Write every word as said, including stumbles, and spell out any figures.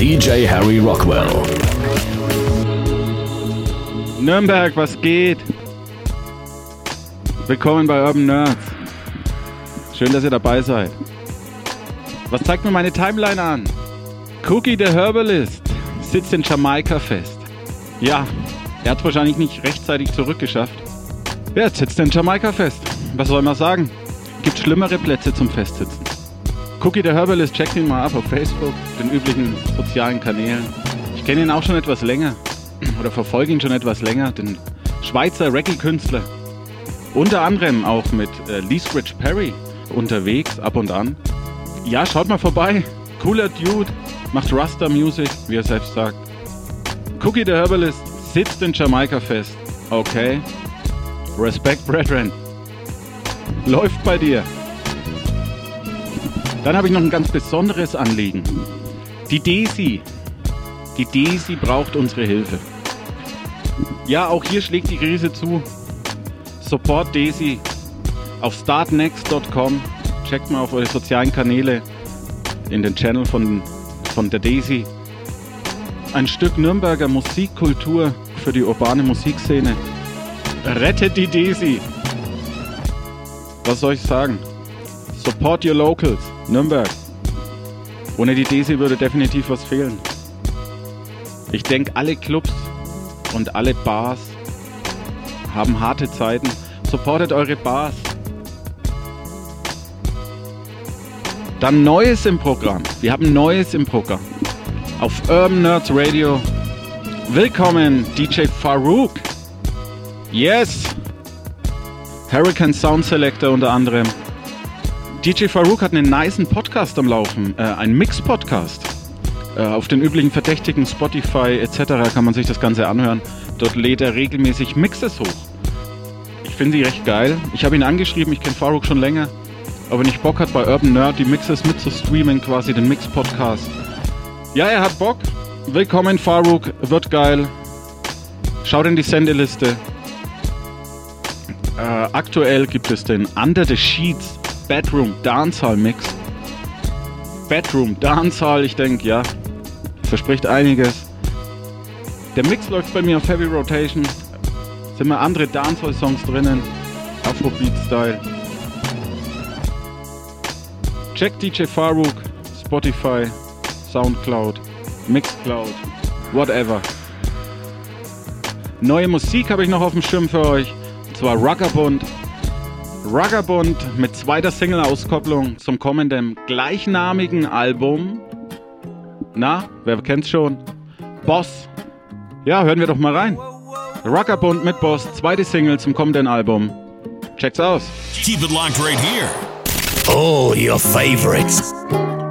D J Harry Rockwell. Nürnberg, was geht? Willkommen bei Urban Nerds. Schön, dass ihr dabei seid. Was zeigt mir meine Timeline an? Cookie the Herbalist sitzt in Jamaika fest. Ja, er hat wahrscheinlich nicht rechtzeitig zurückgeschafft. Wer sitzt in Jamaika fest? Was soll man sagen? Gibt schlimmere Plätze zum Festsitzen. Cookie the Herbalist, checkt ihn mal ab auf Facebook, den üblichen sozialen Kanälen. Ich kenne ihn auch schon etwas länger. Oder verfolge ihn schon etwas länger. Den Schweizer Reggae-Künstler. Unter anderem auch mit äh, Lee Scratch Perry unterwegs, ab und an. Ja, schaut mal vorbei. Cooler Dude, macht Rasta Music, wie er selbst sagt. Cookie the Herbalist sitzt in Jamaika fest. Okay. Respect, brethren. Läuft bei dir. Dann habe ich noch ein ganz besonderes Anliegen. Die Desi. Die Desi braucht unsere Hilfe. Ja, auch hier schlägt die Krise zu. Support Desi auf startnext punkt com. Checkt mal auf eure sozialen Kanäle in den Channel von, von der Desi. Ein Stück Nürnberger Musikkultur für die urbane Musikszene. Rettet die Desi. Was soll ich sagen? Support your locals. Nürnberg. Ohne die Desi würde definitiv was fehlen. Ich denke, alle Clubs und alle Bars haben harte Zeiten. Supportet eure Bars. Dann Neues im Programm. Wir haben Neues im Programm. Auf Urban Nerds Radio. Willkommen, D J Farouk. Yes. Hurricane Sound Selector unter anderem. D J Farouk hat einen nicen Podcast am Laufen. Äh, ein Mix-Podcast. Äh, auf den üblichen Verdächtigen, Spotify et cetera kann man sich das Ganze anhören. Dort lädt er regelmäßig Mixes hoch. Ich finde sie recht geil. Ich habe ihn angeschrieben, ich kenne Farouk schon länger. Aber wenn ich Bock hat, bei Urban Nerd die Mixes mitzustreamen, quasi den Mix-Podcast. Ja, er hat Bock. Willkommen, Farouk. Wird geil. Schaut in die Sendeliste. Äh, aktuell gibt es den Under the Sheets Bedroom Dancehall Mix. Bedroom Dancehall, ich denke, ja, verspricht einiges. Der Mix läuft bei mir auf Heavy Rotation. Sind mal andere Dancehall-Songs drinnen. Afrobeat-Style. Check D J Farouk, Spotify, Soundcloud, Mixcloud, whatever. Neue Musik habe ich noch auf dem Schirm für euch. Und zwar Ruggerbund. Ruggerbund mit zweiter Single-Auskopplung zum kommenden gleichnamigen Album. Na, wer kennt's schon? Boss. Ja, hören wir doch mal rein. Ruggerbund mit Boss, zweite Single zum kommenden Album. Check's aus. Keep it locked right here. All your favorites.